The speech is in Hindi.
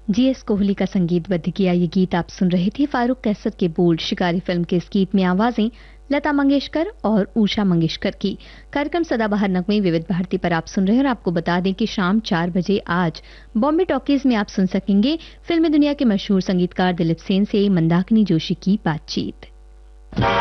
जीएस कोहली का संगीतबद्ध किया ये गीत आप सुन रहे थे। फारूक कैसर के बोल शिकारी फिल्म के इस गीत में आवाजें लता मंगेशकर और उषा मंगेशकर की। कार्यक्रम सदाबहार नगमे विविध भारती पर आप सुन रहे हैं और आपको बता दें कि शाम 4 बजे आज बॉम्बे टॉकीज में आप सुन सकेंगे फिल्मी दुनिया के मशहूर संगीतकार दिलीप सेन से मंदाकिनी जोशी की बातचीत।